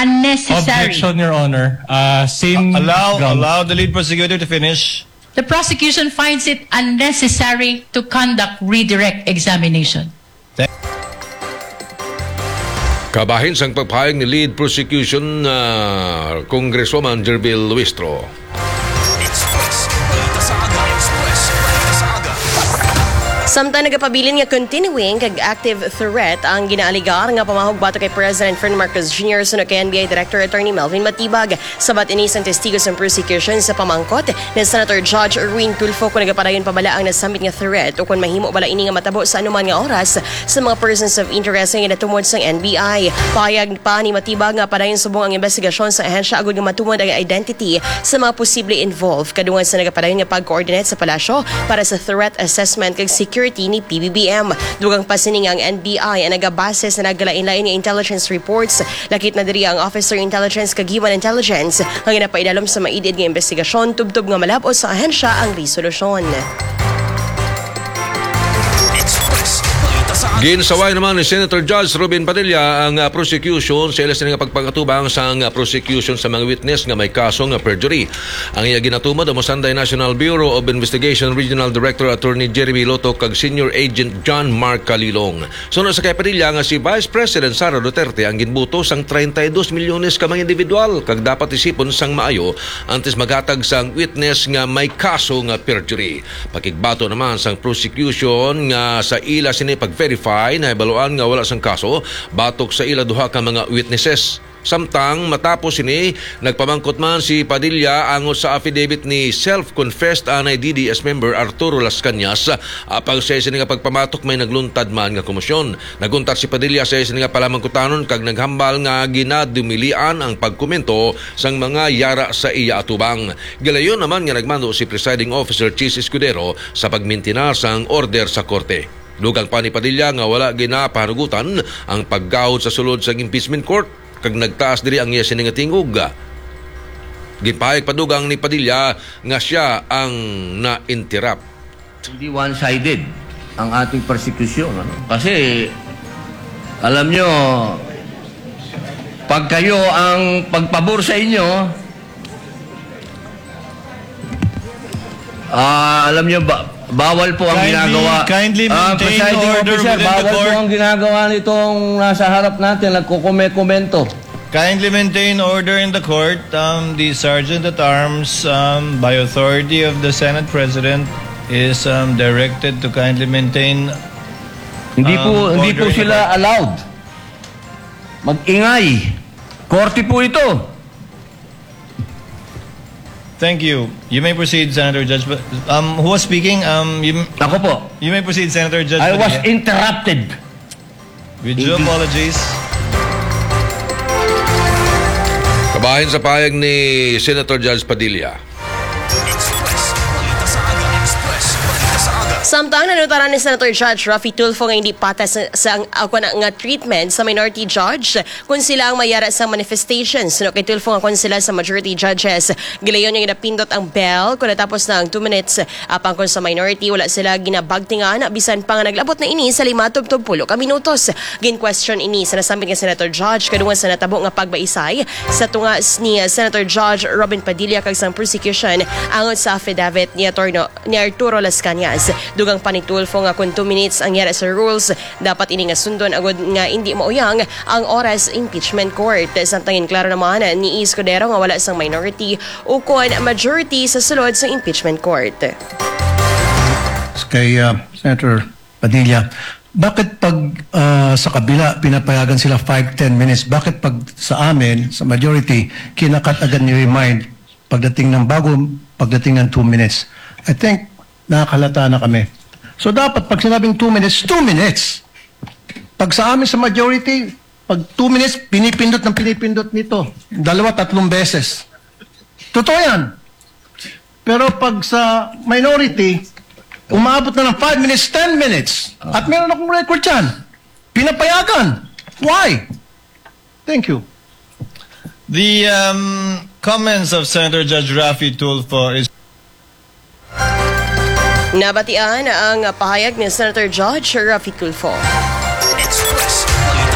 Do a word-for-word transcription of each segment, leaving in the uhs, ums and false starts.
unnecessary. Objection, Your Honor. Uh, same Uh, allow, ground. allow the lead prosecutor to finish. The prosecution finds it unnecessary to conduct redirect examination. Kabahin sang pagpahayag ni lead prosecution uh, Congresswoman Jerbil Luistro. Samtang nagapabilin nga continuing kag active threat ang ginaaligar nga pamahog bato kay President Ferdinand Marcos Junior suno kay N B I Director Attorney Melvin Matibag. Sabat inis ang testigos ng prosecution sa pamangkot ni Senator Judge Erwin Tulfo kung nagapadayon pa bala ang nasamit nga threat o kung mahimo bala ini nga matabo sa anuman nga oras sa mga persons of interest nga natumod sa N B I. Pahayag pa ni Matibag nga padayon subong ang investigasyon sa ahensya agud nga matumod ang identity sa mga posible involved kadungan sa nagapadayon nga pag-coordinate sa palasyo para sa threat assessment kag security ni P B B M. Dugang pasining ang N B I ang nagabase sa naglain-lain nga intelligence reports. Lakit na diri ang Officer Intelligence kag Human Intelligence ang ginapaidalom sa maidid nga investigasyon tubtob nga malabot sa ahensya ang resolusyon. Ginsaway naman ni Senator Judge Robin Padilla ang uh, prosecution sa ilas nga pagpagkatubang sa uh, prosecution sa mga witness nga may kaso nga perjury. Ang iya ginatumod ang Mosanday National Bureau of Investigation Regional Director Attorney Jeremy Loto kag Senior Agent John Mark Calilong. Sunod sa kay Padilla nga si Vice President Sara Duterte ang ginbuto sang thirty-two milyones ka mga individual kag dapat isipon sang maayo antes maghatag sang witness nga may kaso nga perjury. Pakigbato naman sang prosecution nga sa ila sini pag-verify na ibaluan nga wala sang kaso batok sa ila duha ka mga witnesses. Samtang matapos ini nagpamangkot man si Padilla angot sa affidavit ni self-confessed anay D D S member Arturo Las Cañas apang sa isa nga pagpamatok may nagluntad man nga komosyon. Naguntat si Padilla sa isa nga palamangkutanon kag naghambal nga ginadumilian ang pagkomento sang mga yara sa iya atubang. Gilayon naman nga nagmando si Presiding Officer Chis Escudero sa pagmintinar sang order sa korte. Dugang pa ni Padilla nga wala ginapahanugutan ang paggahod sa sulod sa impeachment court kag nagtaas diri ang iya sini nga tingog. Gipahayag padugang ni Padilla nga siya ang na-interrupt. Hindi one-sided ang ating persecution. Ano? Kasi alam nyo, pag kayo ang pagpabor sa inyo, ah, alam nyo ba, bawal po ang Kindly- ginagawa. kindly Ah, maintain presiding order officer, within the bawal court. po ang ginagawa nitong nasa harap natin, nagkukume-komento. Kindly maintain order in the court. Um, the Sergeant at Arms, um, by authority of the Senate President, is um, directed to kindly maintain. Hindi po Um, hindi po order in the sila allowed mag-ingay. Korte po ito. Thank you. You may proceed, Senator Judge. Um, who was speaking? Um, you, Ako po. you may proceed, Senator Judge. I was Padilla. interrupted. With due apologies. Kabahin sa pahayag ni Senator Judge Padilla. Samtang nanutaran ni Senator Judge Raffy Tulfo nga hindi patas sa, sa ang ako na nga treatment sa minority judge kung sila ang mayara sa manifestations. No, kay Tulfo nga kung sila sa majority judges. Gilayon yung ginapindot ang bell kung natapos na ang two minutes apang kung sa minority wala sila ginabagtingan bisan pa nga naglabot na ini sa lima tubtob pulo ka minutos. Gin-question ini sa nasambit nga Senator Judge kadungan sa natabo nga pagbaisay sa tungas ni Senator Judge Robin Padilla kag sang prosecution angon sa affidavit ni Attorney ni Arturo Las Cañas. Dugang pa ni Tulfo nga kung two minutes ang yara sa rules, dapat ini nga sundon agad nga hindi mauyang ang oras impeachment court. Samtangin klaro naman ni Escudero nga wala sang minority o kon majority sa sulod sa impeachment court. Kay uh, Senator Padilla, bakit pag uh, sa kabila pinapayagan sila five to ten minutes, bakit pag sa amin, sa majority, kinakat agad ni remind pagdating ng bago, pagdating ng two minutes? I think nakakalata na kami. So dapat pag sinabing two minutes, two minutes. Pag sa amin sa majority, pag two minutes, pinipindot ng pinipindot nito. Dalawa, tatlong beses. Totoo yan. Pero pag sa minority, umabot na ng five minutes, ten minutes. At meron akong record yan. Pinapayagan. Why? Thank you. The um, comments of Senator Judge Raffy Tulfo is Nabatian ang pahayag ni Senator Judge Raffy Tulfo. Express, balita sa aga.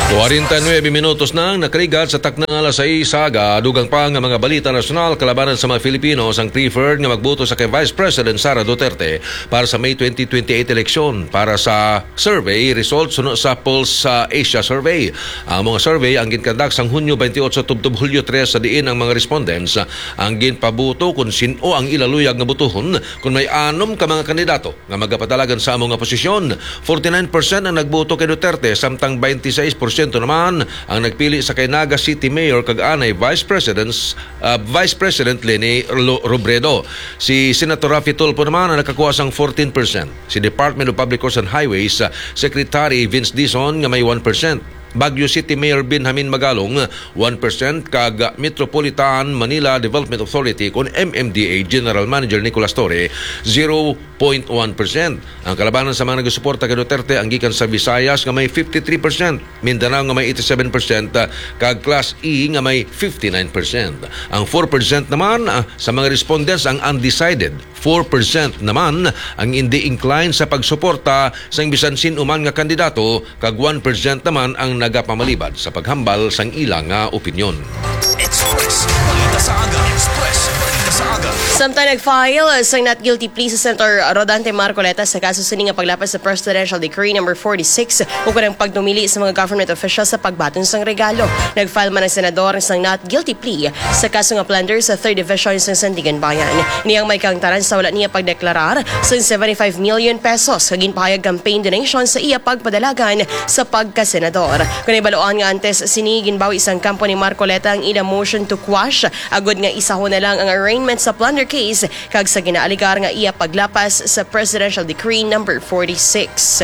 forty-nine minutos nang nakarigat sa taknang alas sais aga, dugang pa nga mga balita nasyonal kalabanan sa mga Filipino ang preferred nga magboto sa kay Vice President Sara Duterte para sa May twenty twenty-eight eleksyon para sa survey results suno sa Pulse sa Asia Survey. Ang mga survey ang ginkandak sang Hunyo twenty-eight tubtob Hulyo three sa diin ang mga respondents ang ginpabuto kung sino ang ilaluyag nga butuhon kung may anom ka mga kandidato nga magapadalagan sa among nga posisyon. forty-nine percent ang nagboto kay Duterte samtang twenty-six percent naman ang nagpili sa kay Naga City Mayor kag anay Vice President uh, Vice President Leni Robredo. Si Senator Raffy Tulfo naman ang nakakuha sang fourteen percent. Si Department of Public Works and Highways uh, Secretary Vince Dizon nga may one percent. Baguio City Mayor Benjamin Magalong one percent kag Metropolitan Manila Development Authority kon M M D A General Manager Nicolas Torre zero point one percent. Ang kalabanan sa mga nagsuporta kay Duterte ang gikan sa Visayas nga may fifty-three percent, Mindanao nga may eighty-seven percent kag Class E nga may fifty-nine percent. Ang four percent naman sa mga respondents ang undecided. four percent naman ang hindi inclined sa pagsuporta sa bisan sin uman nga kandidato kag one percent naman ang nagapamalibad sa paghambal sang ilang nga opinyon. Express Balita sa Aga. Express Balita sa Aga. Samtang nag-file sang not guilty plea sa Senator Rodante Marcoleta sa kaso sini nga paglapas sa Presidential Decree number forty-six ukol ang pagdumili sa mga government officials sa pagbaton sang regalo. Nag-file man ang senador sang not guilty plea sa kaso nga plunder sa third Division sang Sandigan Bayan. Niyang may kangtaran sa wala niya pagdeklarar sang seventy-five million pesos kagin pahayag campaign donation sa iya pagpadalagan sa pagkasenador. Kung ibaloan nga antes sini ginbawi isang kampo ni Marcoleta ang ila motion to quash agud nga isahon na lang ang arraignment sa plunder case kag sa ginaaligar nga iya paglapas sa Presidential Decree number forty-six.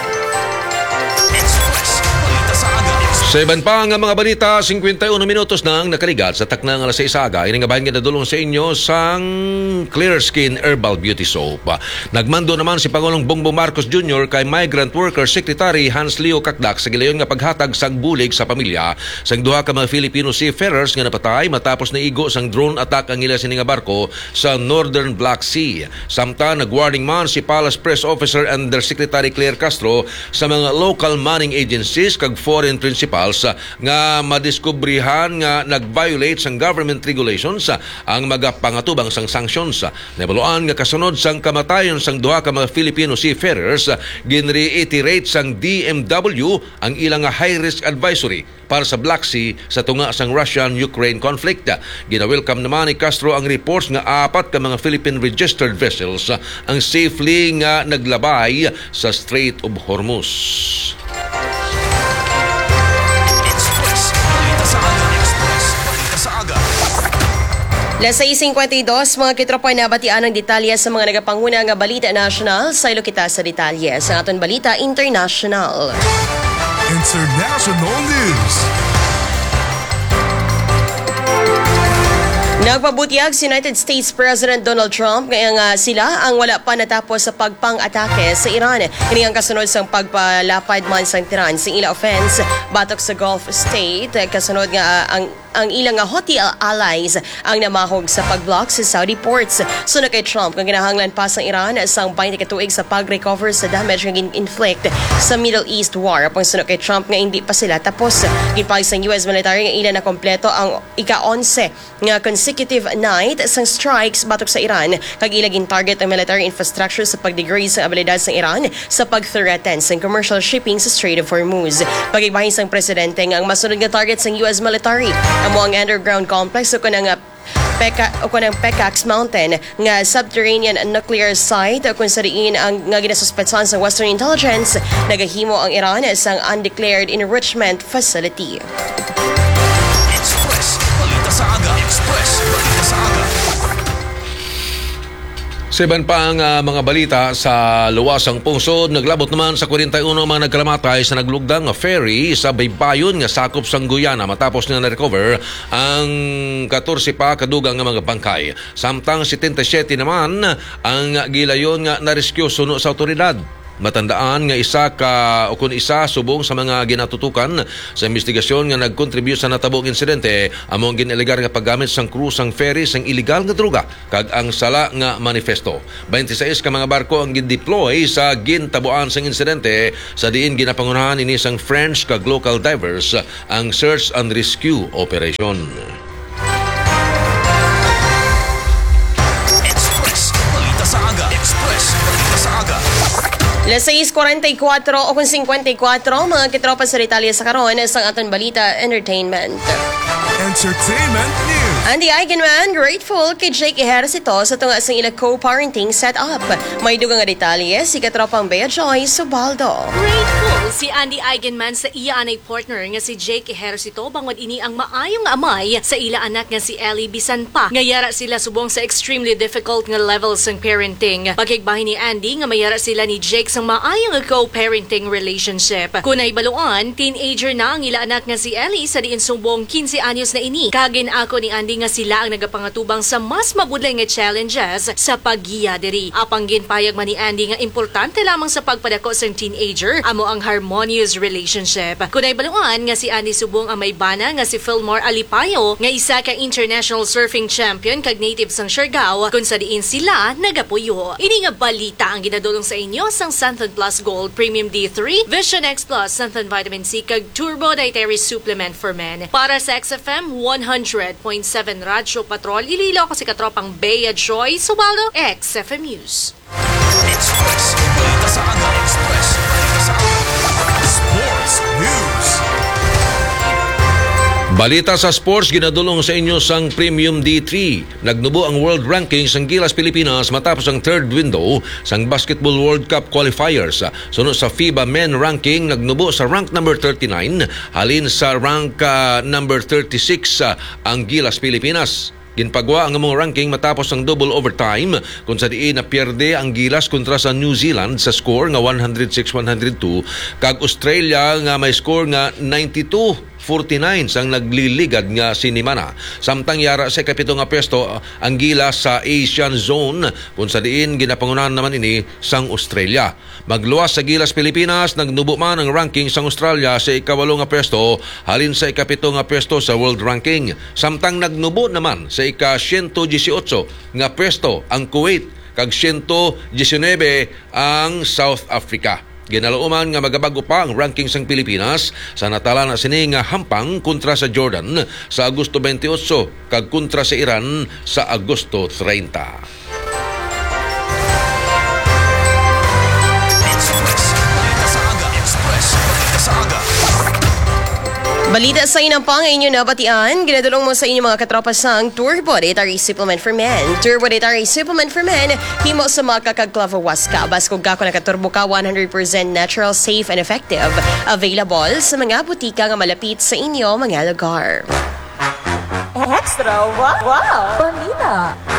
Sa iban pa nga mga balita, fifty-one minutos nang nakaligat sa taknang alas sais aga. Ini nga bahin nga nadulong sa inyo sang Clear Skin Herbal Beauty Soap. Nagmando naman si Pangulong Bongbong Marcos Junior kay Migrant Worker Secretary Hans Leo Cacdac sa gilayon nga paghatag sang bulig sa pamilya sang duha ka mga Filipino seafarers nga napatay matapos na igo sang drone attack ang ila sini nga barko sa Northern Black Sea. Samtang nag-warning man si Palace Press Officer Undersecretary Claire Castro sa mga local manning agencies kag foreign principals nga madiskubrihan nga nag-violate sang government regulations ang magapangatubang sang sanctions. Nabaluan nga kasunod sang kamatayon sang duha ka mga Filipino seafarers, ginreiterate sang D M W ang ilang high-risk advisory para sa Black Sea sa tunga sang Russian-Ukraine conflict. Gina-welcome naman ni Castro ang reports nga apat ka mga Philippine registered vessels ang safely nga naglabay sa Strait of Hormuz. Las sais fifty-two, mga kitropa na batian ng detalye sa mga nagapanguna nga balita national. Saylo kita sa detalye sa aton balita international. International News. Nagpabutiyag si United States President Donald Trump ngayong uh, sila ang wala pa natapos sa pagpang-atake sa Iran. Ini ang kasunod sa pagpalapad man sang Tehran sa ila offense batok sa Gulf State. Kasunod nga uh, ang ang ilang Houthi allies ang namahog sa pagblock sa Saudi ports. Sunod kay Trump, kung ginahanglan pa sa Iran sang twenty katuig sa pag-recover sa damage nga gin-inflict sa Middle East war. Pang sunod kay Trump nga hindi pa sila tapos. Ginpahig sa U S military nga ilan na kompleto ang ika-eleven nga consecutive night sang strikes batok sa Iran. Kag ilagin target ang military infrastructure sa pag-degrade sa abilidad sa Iran sa pag-threaten sa commercial shipping sa Strait of Hormuz. Pagigbahin sang presidente nga ang masunod nga target sang U S military amo ang underground complex o kanang Peka, o kanang Pekax Mountain nga subterranean nuclear site o kung sariin ang nga ginasuspetsan sa Western Intelligence nagahimo ang Iran sa undeclared enrichment facility. Express Balita sa Aga. Express Balita sa Aga. Sa iban pa ang uh, mga balita sa luwasang pungsod, naglabot naman sa forty-one mga nagkalamatay sa naglugdang ferry sa baybayon nga sakop sang Guyana matapos nga na-recover ang fourteen pa kadugang nga mga bangkay. Samtang seventy-seven naman ang gilayon nga na-rescue suno sa otoridad. Matandaan nga isa ka o kun isa subong sa mga ginatutukan sa investigasyon nga nagkontribute sa natabong insidente among ginalegar nga paggamit sang cruise sang ferry sang illegal nga droga kag ang sala nga manifesto. twenty-six ka mga barko ang gideploy sa gintabuan sang insidente sa diin ginapangunahan ini sang French kag local divers ang search and rescue operation. Express. Balita sa aga. Express. Balita sa aga. Las six forty-four o kung fifty-four, mga kitropa sa Italia sa karon sa aton balita entertainment. Entertainment news. Andy Eigenman, grateful kay Jake Ejercito sa tunga sa ila co-parenting setup. May dugang nga detalye si katropang Bea Joy Subaldo. Grateful si Andy Eigenman sa iya anay partner nga si Jake Ejercito bangod ini ang maayong amay sa ila anak nga si Ellie bisan pa. Ngayara sila subong sa extremely difficult nga levels ng parenting. Pagkigbahin ni Andy nga mayara sila ni Jake sa maayong co-parenting relationship. Kunay baluan, teenager na ang ila anak nga si Ellie sa diin subong fifteen anyos na ini. Kagin ako ni Andy nga sila ang nagapangatubang sa mas mabudlay nga challenges sa paggiya diri. Apang ginpayag man ni Andy nga importante lamang sa pagpadako sa teenager amo ang harmonious relationship. Kunay baluan nga si Andy subong ang may bana nga si Fillmore Alipayo nga isa ka international surfing champion kag native sang Siargao kung sa diin sila nagapuyo. Ini nga balita ang ginadulong sa inyo sang Santon Plus Gold Premium D three, Vision X Plus, Santon Vitamin C kag Turbo Dietary Supplement for Men. Para sa X F M one hundred point seven Radyo Patrol, ililo ko si katropang Bea Joy Subaldo, X F M News. Express. Balita sa aga. Express. Balita sa aga. Sports news. Balita sa sports ginadulong sa inyo sang Premium D three. Nagnubo ang world rankings sang Gilas Pilipinas matapos ang third window sang Basketball World Cup qualifiers. Sunod sa FIBA Men ranking, nagnubo sa rank number thirty-nine halin sa rank uh, number thirty-six uh, ang Gilas Pilipinas. Ginpagwa ang among ranking matapos ang double overtime kung sa diin na pierde ang Gilas kontra sa New Zealand sa score nga one oh six one oh two kag Australia nga may score nga ninety-two forty-nine sang nagliligad nga sinimana. Samtang yara sa kapito nga pwesto ang Gilas sa Asian Zone kung sa diin ginapangunahan naman ini sang Australia. Magluwas sa Gilas Pilipinas, nagnubo man ang ranking sang Australia sa ikawalo nga pwesto halin sa ikapito nga pwesto sa world ranking. Samtang nagnubo naman sa ika one eighteen nga pwesto ang Kuwait kag one nineteen ang South Africa. Ginalauman nga magabago pa ang ranking sang Pilipinas sa natala na sini nga hampang kontra sa Jordan sa Agosto twenty-eight kag kontra sa Iran sa Agosto thirty. Express. Balita sa aga. Express. Balita sa aga. Balita sa inang pang inyo nabatian, ginadulong mo sa inyo mga katropa sang Turbo Dietary Supplement for Men. Turbo Dietary Supplement for Men, himo sa mga kakagklavawas ka. Bas kung kako nakaturbo ka, one hundred percent natural, safe, and effective. Available sa mga butika nga malapit sa inyo mga lugar. Extra, wow, wow, balita.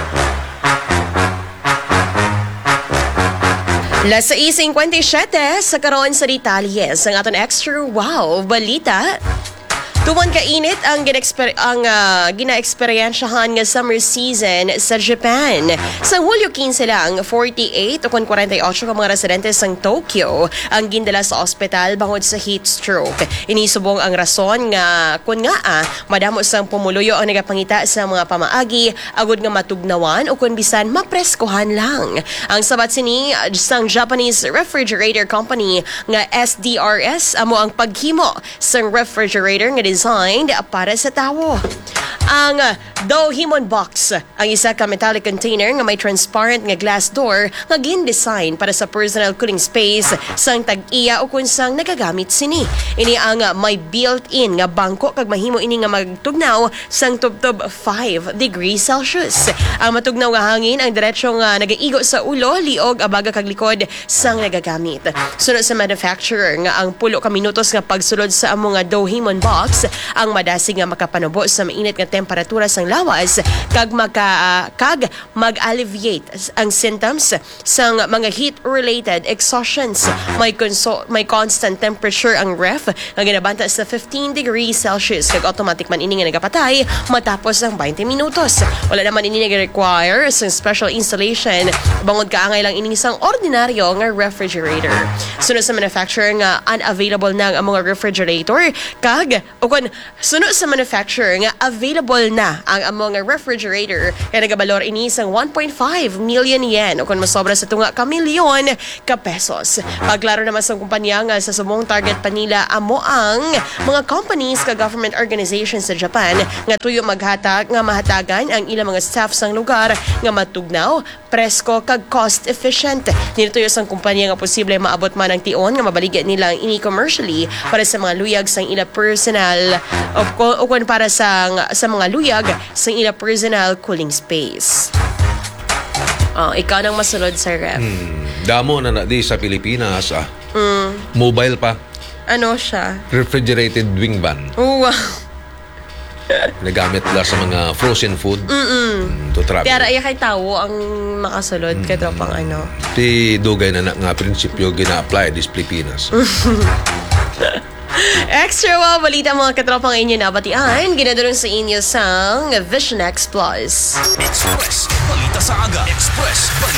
Las six fifty-seven sa karon sa detalye sa aton extra wow balita. Tuman kainit ang gina-exper- ang uh, gina-eksperyensyahan nga summer season sa Japan. Sa Hulyo fifteen lang, forty-eight o forty-eight ka mga residente sang Tokyo ang gindala sa ospital bangod sa heat stroke. Inisubong ang rason nga kun nga ah, madamo sang pumuluyo ang nagapangita sa mga pamaagi agud nga matugnawan o kun bisan mapreskohan lang. Ang sabat sini sang Japanese Refrigerator Company nga S D R S amo ang paghimo sang refrigerator nga designed para sa tawo. Ang Dohimon Box, ang isa ka metallic container nga may transparent nga glass door nga gin-design para sa personal cooling space sang tag-iya o kung sang nagagamit sini. Ini ang may built-in nga bangko kag mahimo ini nga magtugnaw sang tubtob five degrees Celsius. Ang matugnaw nga hangin ang diretso nga nagaigo sa ulo, liog, abaga kag likod sang nagagamit. Sunod sa manufacturer nga ang pulo ka minutos nga pagsulod sa amo nga Dohimon Box ang madasig nga makapanubo sa mainit nga temperatura sang inyong lawas kag maka uh, kag mag-alleviate ang symptoms sang mga heat-related exhaustions. May conso- may constant temperature ang ref nga ginabanta sa fifteen degrees Celsius kag automatic man ini nga nagapatay matapos ang twenty minutos. Wala naman ini nag-require sa special installation bangod kaangay lang ini isang ordinaryo nga refrigerator. Sunod sa manufacturer nga unavailable na ang mga refrigerator kag o kun sunod sa manufacturer nga available na ang mga refrigerator kaya nagabalor ini isang one point five million yen o kung masobra sa tunga ka milyon ka pesos. Paglaro naman sa kumpanya nga sa sumong target pa nila amo ang mga companies ka government organizations sa Japan nga tuyo maghatag nga mahatagan ang ilang mga staff sang lugar nga matugnaw, presko kag cost efficient. Nito yung sang kumpanya nga posible maabot man ang tion nga mabaligyan nila ang ini commercially para sa mga luyag sang ila personal o, o kung para sa sa mga luyag sang ila personal cooling space. Oh, ikaw nang masunod sa ref. Hmm, damo na na di sa Pilipinas ah. Mm, Mobile pa. ano siya? Refrigerated wing van. Oh, wow. Nagamit nila sa mga frozen food mm, to travel. Kaya raya kay tawo ang makasulod mm. Kaya pang ano. Ti dugay na na nga prinsipyo gina-apply dis Pilipinas. Extra wow, balita mga katropang inyo na batian. Ginadurong sa inyo sang Vision X Plus. Express, balita sa aga. Express, balita